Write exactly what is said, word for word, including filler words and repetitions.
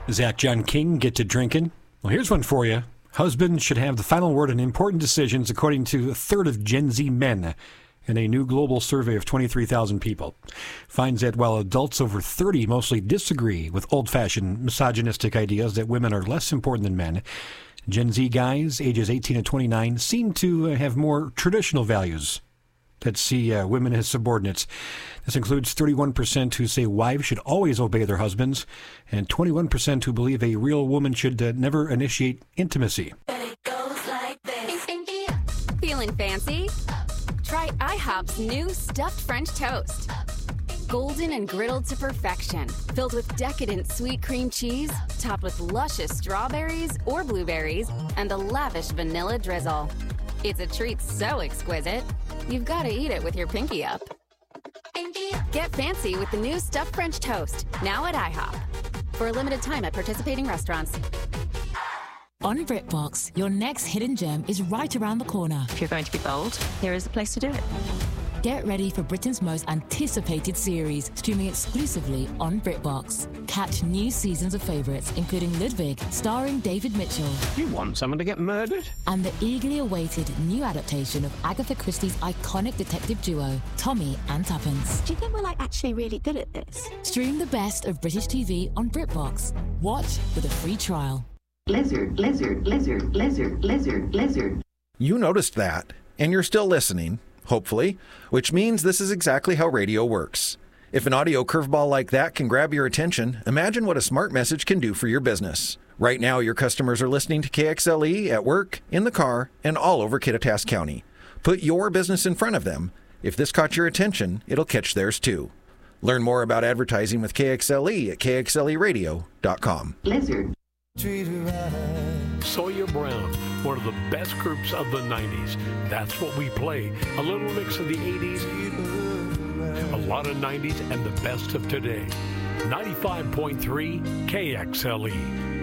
Zach John King, get to drinking? Well, here's one for you. Husbands should have the final word on important decisions, according to a third of Gen Z men in a new global survey of twenty-three thousand people. Finds that while adults over thirty mostly disagree with old-fashioned misogynistic ideas that women are less important than men, Gen Z guys ages eighteen to twenty-nine seem to have more traditional values that see uh, women as subordinates. This includes thirty-one percent who say wives should always obey their husbands, and twenty-one percent who believe a real woman should uh, never initiate intimacy. Feeling fancy? Try IHOP's new stuffed French toast. Golden and griddled to perfection, filled with decadent sweet cream cheese, topped with luscious strawberries or blueberries, and a lavish vanilla drizzle. It's a treat so exquisite, you've got to eat it with your pinky up. Get fancy with the new stuffed French toast, now at IHOP. For a limited time at participating restaurants. On BritBox, your next hidden gem is right around the corner. If you're going to be bold, here is the place to do it. Get ready for Britain's most anticipated series, streaming exclusively on BritBox. Catch new seasons of favourites, including Ludwig, starring David Mitchell. You want someone to get murdered? And the eagerly awaited new adaptation of Agatha Christie's iconic detective duo, Tommy and Tuppence. Do you think we're like actually really good at this? Stream the best of British T V on BritBox. Watch with a free trial. Lizard, lizard, lizard, lizard, lizard, lizard. You noticed that, and you're still listening, hopefully, which means this is exactly how radio works. If an audio curveball like that can grab your attention, imagine what a smart message can do for your business. Right now, your customers are listening to K X L E at work, in the car, and all over Kittitas County. Put your business in front of them. If this caught your attention, it'll catch theirs too. Learn more about advertising with K X L E at K X L E radio dot com. Lizard. Sawyer Brown, one of the best groups of the nineties. That's what we play. A little mix of the eighties, a lot of nineties, and the best of today. ninety-five point three K X L E.